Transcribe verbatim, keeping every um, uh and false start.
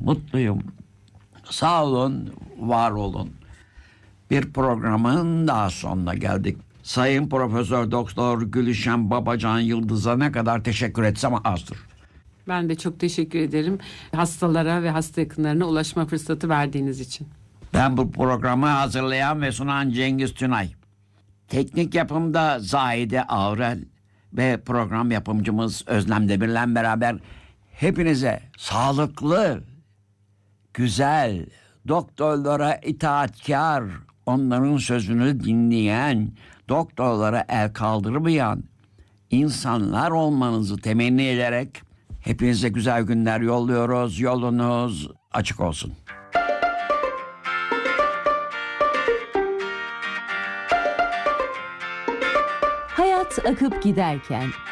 mutluyum. Sağ olun, var olun. Bir programın daha sonuna geldik. Sayın Profesör Doktor Gülşen Babacan Yıldız'a ne kadar teşekkür etsem azdır. Ben de çok teşekkür ederim. Hastalara ve hasta yakınlarına ulaşma fırsatı verdiğiniz için. Ben bu programı hazırlayan ve sunan Cengiz Tünay. Teknik yapımda Zahide Avrel ve program yapımcımız Özlem Demir'le beraber hepinize sağlıklı, güzel, doktorlara itaatkar, onların sözünü dinleyen, doktorlara el kaldırmayan insanlar olmanızı temenni ederek hepinize güzel günler yolluyoruz. Yolunuz açık olsun. Hayat akıp giderken